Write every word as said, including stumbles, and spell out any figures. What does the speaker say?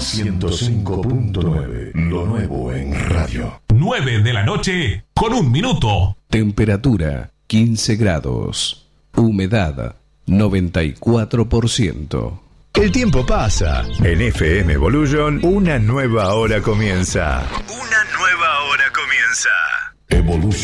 ciento cinco punto nueve. Lo nuevo en radio. nueve de la noche con un minuto. Temperatura quince grados. Humedad noventa y cuatro por ciento. El tiempo pasa. En F M Evolution, una nueva hora comienza. Una nueva hora comienza. Evolution.